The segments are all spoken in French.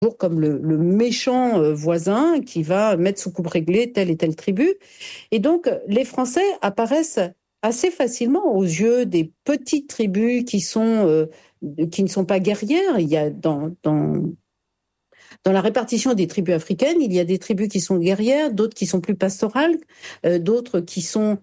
toujours comme le méchant voisin qui va mettre sous coupe réglée telle et telle tribu. Et donc, les Français apparaissent assez facilement aux yeux des petites tribus qui ne sont pas guerrières. Il y a dans la répartition des tribus africaines, il y a des tribus qui sont guerrières, d'autres qui sont plus pastorales, d'autres qui sont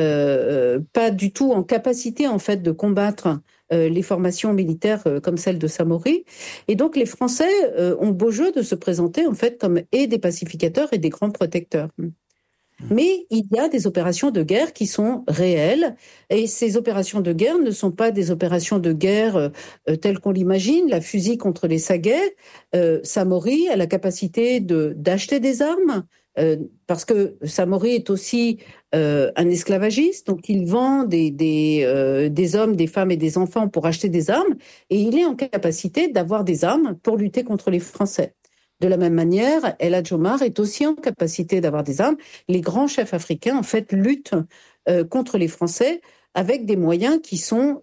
pas du tout en capacité en fait de combattre les formations militaires comme celle de Samori. Et donc les Français ont beau jeu de se présenter en fait comme et des pacificateurs et des grands protecteurs. Mais il y a des opérations de guerre qui sont réelles, et ces opérations de guerre ne sont pas des opérations de guerre telles qu'on l'imagine. La fusille contre les Saguets, Samori a la capacité d'acheter des armes, parce que Samori est aussi un esclavagiste, donc il vend des hommes, des femmes et des enfants pour acheter des armes, et il est en capacité d'avoir des armes pour lutter contre les Français. De la même manière, El Hadj Omar est aussi en capacité d'avoir des armes. Les grands chefs africains, en fait, luttent contre les Français avec des moyens qui sont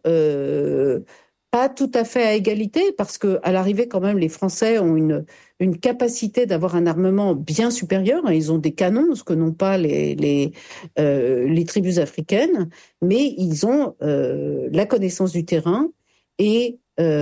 pas tout à fait à égalité, parce que à l'arrivée, quand même, les Français ont une capacité d'avoir un armement bien supérieur. Ils ont des canons, ce que n'ont pas les tribus africaines, mais ils ont la connaissance du terrain et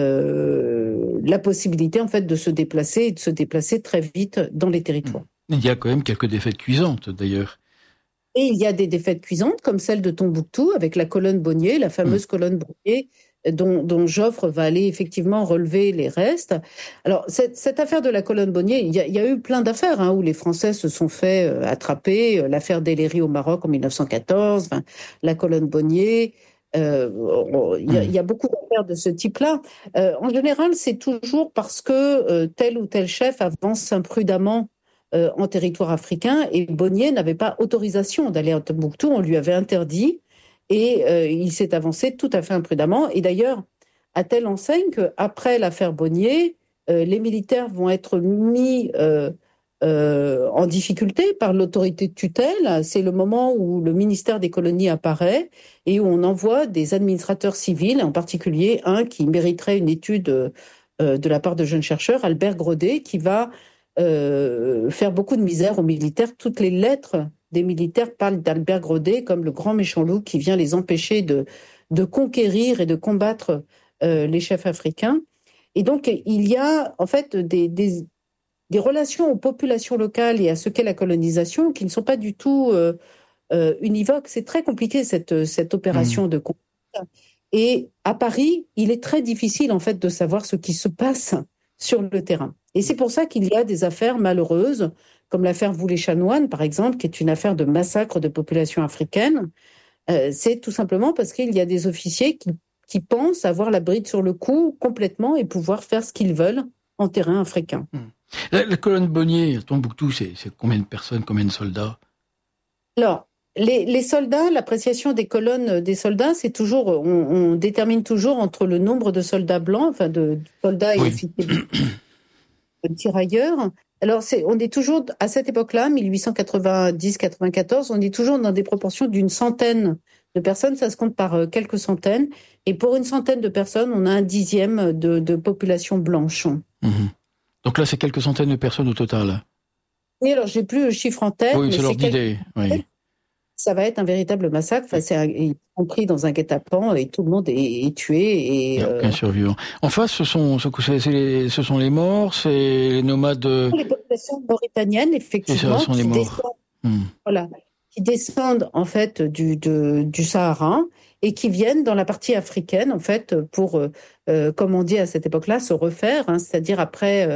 la possibilité en fait de se déplacer et de se déplacer très vite dans les territoires. Il y a quand même quelques défaites cuisantes d'ailleurs. Et il y a des défaites cuisantes comme celle de Tombouctou avec la colonne Bonnier, la fameuse colonne Bonnier dont Joffre va aller effectivement relever les restes. Alors cette affaire de la colonne Bonnier, il y a eu plein d'affaires où les Français se sont fait attraper, l'affaire d'Ellery au Maroc en 1914, la colonne Bonnier. Il y a beaucoup d'affaires de ce type-là. En général, c'est toujours parce que tel ou tel chef avance imprudemment en territoire africain, et Bonnier n'avait pas autorisation d'aller à Tombouctou, on lui avait interdit, et il s'est avancé tout à fait imprudemment. Et d'ailleurs, à telle enseigne qu'après l'affaire Bonnier, les militaires vont être mis en difficulté par l'autorité de tutelle. C'est le moment où le ministère des colonies apparaît et où on envoie des administrateurs civils, en particulier un qui mériterait une étude de la part de jeunes chercheurs, Albert Grodet, qui va faire beaucoup de misère aux militaires. Toutes les lettres des militaires parlent d'Albert Grodet comme le grand méchant loup qui vient les empêcher de conquérir et de combattre les chefs africains. Et donc, il y a en fait des relations aux populations locales et à ce qu'est la colonisation qui ne sont pas du tout univoques. C'est très compliqué cette opération de conquête. Et à Paris, il est très difficile en fait de savoir ce qui se passe sur le terrain. Et c'est pour ça qu'il y a des affaires malheureuses, comme l'affaire Voulet-Chanoine, par exemple, qui est une affaire de massacre de populations africaines. C'est tout simplement parce qu'il y a des officiers qui pensent avoir la bride sur le cou complètement et pouvoir faire ce qu'ils veulent en terrain africain. La colonne Bonnier à Tombouctou, c'est combien de personnes, combien de soldats ? Alors, les soldats, l'appréciation des colonnes des soldats, c'est toujours, on détermine toujours entre le nombre de soldats blancs, enfin de soldats et officiers de tirailleurs. Alors, on est toujours, à cette époque-là, 1890-94, on est toujours dans des proportions d'une centaine de personnes, ça se compte par quelques centaines, et pour une centaine de personnes, on a un dixième de population blanche. Donc là, c'est quelques centaines de personnes au total. Oui, alors j'ai plus le chiffre en tête. Oui, c'est l'ordre d'idée. Oui. Ça va être un véritable massacre. Enfin, ils sont pris dans un guet-apens et tout le monde est tué. Il n'y a aucun survivant. En face, ce sont les morts, c'est les nomades. Les populations mauritaniennes, effectivement, sont les morts. Qui descendent en fait du Sahara et qui viennent dans la partie africaine en fait pour, comme on dit à cette époque-là, se refaire, c'est-à-dire après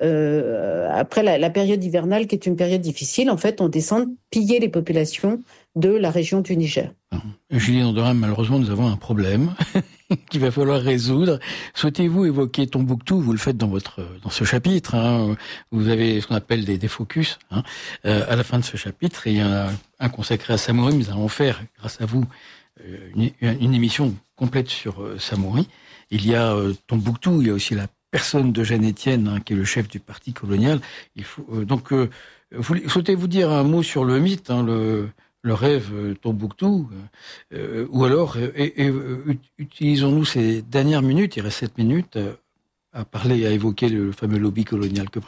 la période hivernale qui est une période difficile, en fait, on descend piller les populations de la région du Niger. Julien Andorin, malheureusement, nous avons un problème qu'il va falloir résoudre. Souhaitez-vous évoquer Tombouctou ? Vous le faites dans ce chapitre. Vous avez ce qu'on appelle des focus à la fin de ce chapitre. Et il y en a un consacré à Samori. Nous allons faire, grâce à vous, une émission complète sur Samori. Il y a Tombouctou, il y a aussi la personne de Jeanne Étienne, qui est le chef du parti colonial. Il faut souhaitez-vous dire un mot sur le mythe, le rêve Tombouctou, ou alors utilisons-nous ces dernières minutes, il reste 7 minutes, à parler, à évoquer le fameux lobby colonial que